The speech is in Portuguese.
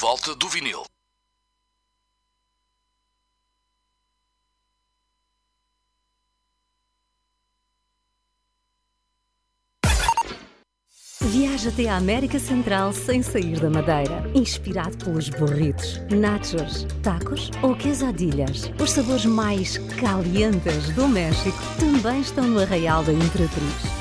volta do vinil. Viaja até à América Central sem sair da Madeira. Inspirado pelos burritos, nachos, tacos ou quesadillas. Os sabores mais calientes do México também estão no Arraial da Imperatriz.